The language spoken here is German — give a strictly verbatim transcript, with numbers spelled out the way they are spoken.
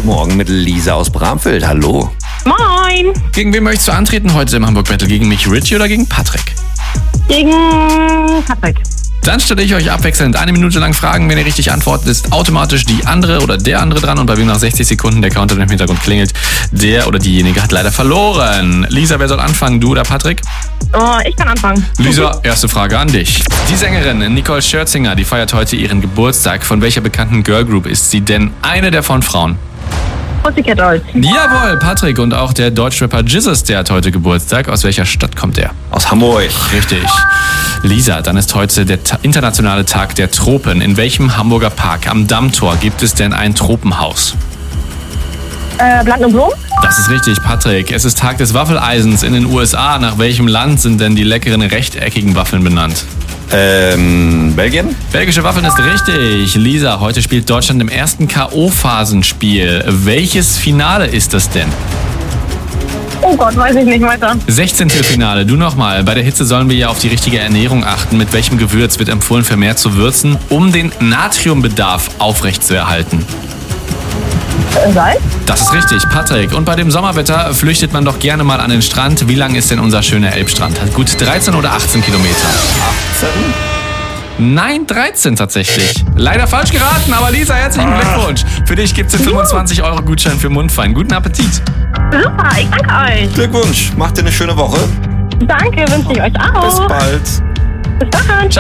Morgen mit Lisa aus Bramfeld. Hallo. Moin. Gegen wen möchtest du antreten heute im Hamburg Battle? Gegen mich, Richie, oder gegen Patrick? Gegen Patrick. Dann stelle ich euch abwechselnd eine Minute lang Fragen. Wenn ihr richtig antwortet, ist automatisch die andere oder der andere dran. Und bei wem nach sechzig Sekunden der Counter im Hintergrund klingelt, der oder diejenige hat leider verloren. Lisa, wer soll anfangen, du oder Patrick? Oh, ich kann anfangen. Lisa, erste Frage an dich. Die Sängerin Nicole Scherzinger, die feiert heute ihren Geburtstag. Von welcher bekannten Girlgroup ist sie denn eine der von Frauen? Pussycat Dolls. Jawohl, Patrick. Und auch der Deutschrapper Jizzes, der hat heute Geburtstag. Aus welcher Stadt kommt er? Aus Hamburg. Richtig. Lisa, dann ist heute der Ta- internationale Tag der Tropen. In welchem Hamburger Park am Dammtor gibt es denn ein Tropenhaus? Äh, Blatt und Blumen? Das ist richtig, Patrick. Es ist Tag des Waffeleisens in den U S A. Nach welchem Land sind denn die leckeren rechteckigen Waffeln benannt? Ähm, Belgien? Belgische Waffeln ist richtig. Lisa, heute spielt Deutschland im ersten K O-Phasenspiel. Welches Finale ist das denn? Oh Gott, weiß ich nicht weiter. sechzehnte Finale. Du nochmal. Bei der Hitze sollen wir ja auf die richtige Ernährung achten. Mit welchem Gewürz wird empfohlen, vermehrt zu würzen, um den Natriumbedarf aufrechtzuerhalten? Äh, Salz? Das ist richtig, Patrick. Und bei dem Sommerwetter flüchtet man doch gerne mal an den Strand. Wie lang ist denn unser schöner Elbstrand? Hat gut dreizehn oder achtzehn Kilometer? achtzehn? Nein, dreizehn tatsächlich. Leider falsch geraten, aber Lisa, herzlichen Glückwunsch. Für dich gibt es den fünfundzwanzig Euro Gutschein für Mundfein. Guten Appetit. Super, ich danke euch. Glückwunsch. Macht dir eine schöne Woche. Danke, wünsche ich euch auch. Bis bald. Bis dann.